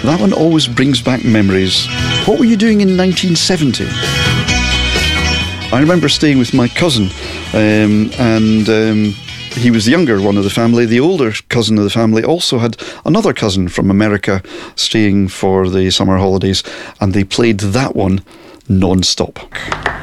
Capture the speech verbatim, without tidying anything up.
That one always brings back memories. What were you doing in nineteen seventy? I remember staying with my cousin, um, and um, he was the younger one of the family. The older cousin of the family also had another cousin from America staying for the summer holidays, and they played that one non-stop.